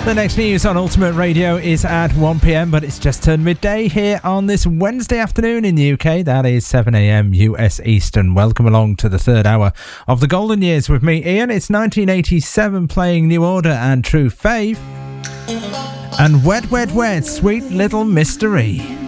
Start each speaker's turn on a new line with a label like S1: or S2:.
S1: The next news on Ultimate Radio is at 1 p.m, but it's just turned midday here on this Wednesday afternoon in the UK. That is 7 a.m. US Eastern. Welcome along to the third hour of the Golden Years with me, Ian. It's 1987 playing New Order and True Faith. And Wet, Wet, Wet, Sweet Little Mystery.